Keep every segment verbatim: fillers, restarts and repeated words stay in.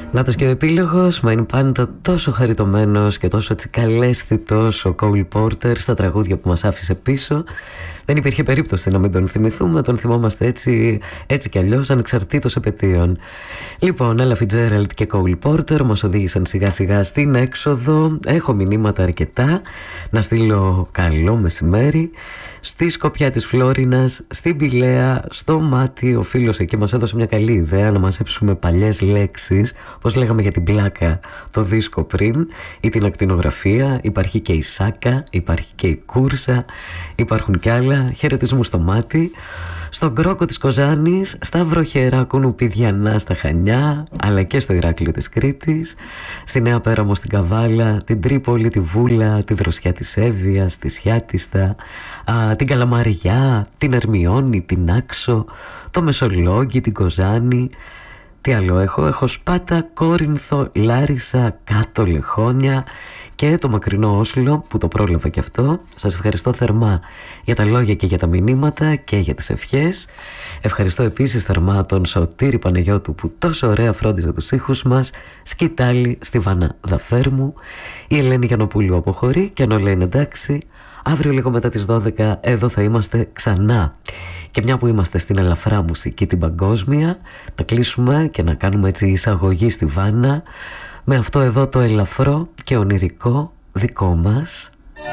Νάτος και ο επίλογος, μα είναι πάντα τόσο χαριτωμένος και τόσο έτσι καλέσθητος ο Cole Porter στα τραγούδια που μας άφησε πίσω. Δεν υπήρχε περίπτωση να μην τον θυμηθούμε, τον θυμόμαστε έτσι, έτσι κι αλλιώς, ανεξαρτήτως επετείων. Λοιπόν, Ella Fitzgerald και Cole Porter μας οδήγησαν σιγά σιγά στην έξοδο. Έχω μηνύματα αρκετά, να στείλω καλό μεσημέρι. Στη σκοπιά της Φλόρινας, στην Πηλαία, στο Μάτι. Ο φίλος εκεί μας έδωσε μια καλή ιδέα να μαζέψουμε παλιές λέξεις, όπως λέγαμε για την πλάκα το δίσκο πριν, ή την ακτινογραφία. Υπάρχει και η σάκα, υπάρχει και η κούρσα, υπάρχουν κι άλλα. Χαιρετισμού στο Μάτι. Στον Κρόκο της Κοζάνης, στα βροχερά Κουνουπιδιανά στα Χανιά, αλλά και στο Ηράκλειο της Κρήτης, στη Νέα Πέραμο στην Καβάλα, την Τρίπολη, τη Βούλα, τη Δροσιά της Εύβοιας, τη Σιάτιστα, α, την Καλαμαριά, την Ερμιόνη, την Άξο, το Μεσολόγγι, την Κοζάνη. Τι άλλο έχω, έχω Σπάτα, Κόρινθο, Λάρισα, Κάτω Λεχόνια και το μακρινό Όσλο που το πρόλαβα κι αυτό. Σας ευχαριστώ θερμά για τα λόγια και για τα μηνύματα και για τις ευχές. Ευχαριστώ επίσης θερμά τον Σωτήρη Παναγιώτου που τόσο ωραία φρόντιζε τους ήχους μας. Σκητάλη στη Βανά Δαφέρμου. Η Ελένη Γιαννοπούλου αποχωρεί και αν όλα είναι εντάξει, αύριο λίγο μετά τις δώδεκα εδώ θα είμαστε ξανά. Και μια που είμαστε στην ελαφρά μουσική την παγκόσμια, να κλείσουμε και να κάνουμε έτσι εισαγωγή στη Βάνα με αυτό εδώ το ελαφρό και ονειρικό δικό μας.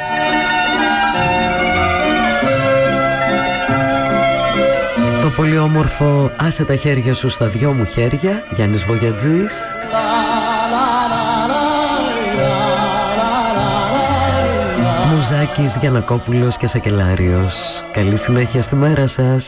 Το πολύ όμορφο «Άσε τα χέρια σου στα δυο μου χέρια», Γιάννης Βογιατζής. Μουζάκης, Γιαννακόπουλος και Σακελάριος. Καλή συνέχεια στη μέρα σας.